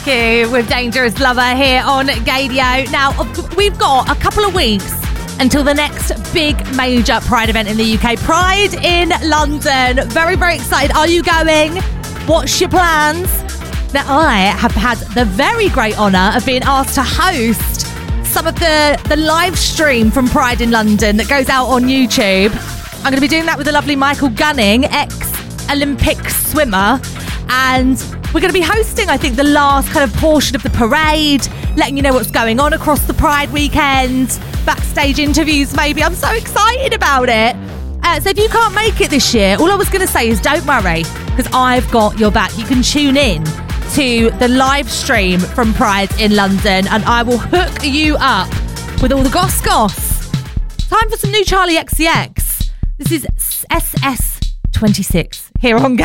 Rescue with Dangerous Lover here on Gaydio. Now, we've got a couple of weeks until the next big major Pride event in the UK. Pride in London. Very, very excited. Are you going? What's your plans? Now, I have had the very great honour of being asked to host some of the live stream from Pride in London that goes out on YouTube. I'm going to be doing that with the lovely Michael Gunning, ex-Olympic swimmer. And we're going to be hosting, I think, the last kind of portion of the parade, letting you know what's going on across the Pride weekend, backstage interviews maybe. I'm so excited about it. So if you can't make it this year, all I was going to say is don't worry, because I've got your back. You can tune in to the live stream from Pride in London and I will hook you up with all the goss. Time for some new Charlie XCX. This is SS26 here on Gay.